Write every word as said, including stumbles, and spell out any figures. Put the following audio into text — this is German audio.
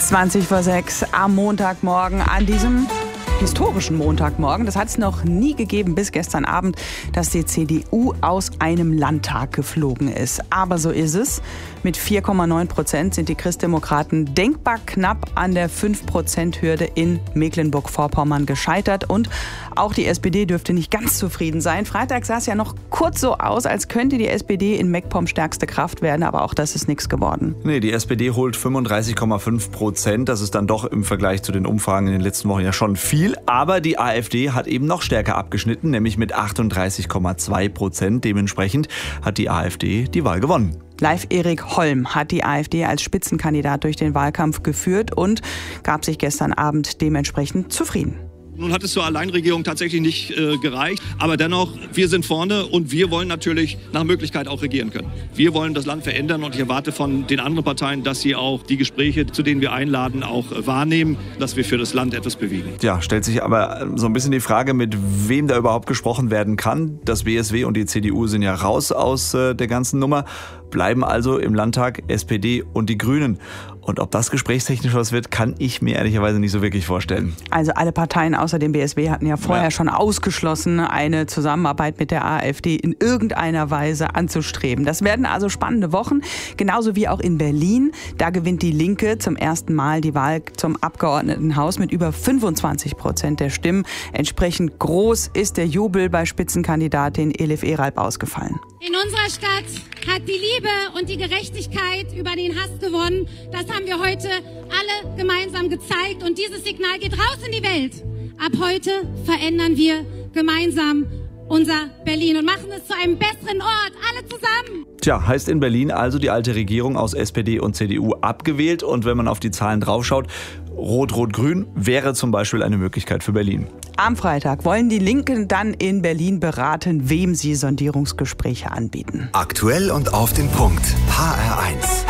zwanzig vor sechs am Montagmorgen, an diesem historischen Montagmorgen. Das hat es noch nie gegeben bis gestern Abend, dass die C D U aus einem Landtag geflogen ist. Aber so ist es. Mit vier Komma neun Prozent sind die Christdemokraten denkbar knapp an der fünf Prozent Hürde in Mecklenburg-Vorpommern gescheitert. Und auch die S P D dürfte nicht ganz zufrieden sein. Freitag sah es ja noch kurz so aus, als könnte die S P D in MacPom stärkste Kraft werden. Aber auch das ist nichts geworden. Nee, die S P D holt fünfunddreißig Komma fünf Prozent. Das ist dann doch im Vergleich zu den Umfragen in den letzten Wochen ja schon viel. Aber die AfD hat eben noch stärker abgeschnitten, nämlich mit achtunddreißig Komma zwei Prozent. Dementsprechend hat die AfD die Wahl gewonnen. Live Erik Holm hat die AfD als Spitzenkandidat durch den Wahlkampf geführt und gab sich gestern Abend dementsprechend zufrieden. Nun hat es zur Alleinregierung tatsächlich nicht äh, gereicht. Aber dennoch, wir sind vorne und wir wollen natürlich nach Möglichkeit auch regieren können. Wir wollen das Land verändern und ich erwarte von den anderen Parteien, dass sie auch die Gespräche, zu denen wir einladen, auch äh, wahrnehmen, dass wir für das Land etwas bewegen. Ja, stellt sich aber so ein bisschen die Frage, mit wem da überhaupt gesprochen werden kann. Das B S W und die C D U sind ja raus aus äh, der ganzen Nummer, bleiben also im Landtag S P D und die Grünen. Und ob das gesprächstechnisch was wird, kann ich mir ehrlicherweise nicht so wirklich vorstellen. Also alle Parteien außer dem B S W hatten ja vorher ja. schon ausgeschlossen, eine Zusammenarbeit mit der AfD in irgendeiner Weise anzustreben. Das werden also spannende Wochen, genauso wie auch in Berlin. Da gewinnt die Linke zum ersten Mal die Wahl zum Abgeordnetenhaus mit über fünfundzwanzig Prozent der Stimmen. Entsprechend groß ist der Jubel bei Spitzenkandidatin Elif Eralp ausgefallen. In unserer Stadt hat die Liebe und die Gerechtigkeit über den Hass gewonnen. Das haben wir heute alle gemeinsam gezeigt und dieses Signal geht raus in die Welt. Ab heute verändern wir gemeinsam unser Berlin und machen es zu einem besseren Ort, alle zusammen. Tja, heißt in Berlin also die alte Regierung aus S P D und C D U abgewählt und wenn man auf die Zahlen draufschaut, Rot-Rot-Grün wäre zum Beispiel eine Möglichkeit für Berlin. Am Freitag wollen die Linken dann in Berlin beraten, wem sie Sondierungsgespräche anbieten. Aktuell und auf den Punkt. H R eins.